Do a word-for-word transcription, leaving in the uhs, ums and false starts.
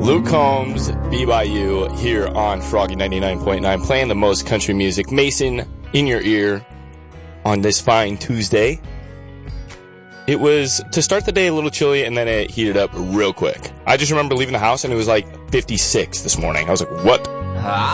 Luke Combs, Be By You, here on Froggy ninety-nine point nine, playing the most country music. Mason, in your ear on this fine Tuesday. It was, to start the day, a little chilly, and then it heated up real quick. I just remember leaving the house, and it was like fifty-six this morning. I was like, what?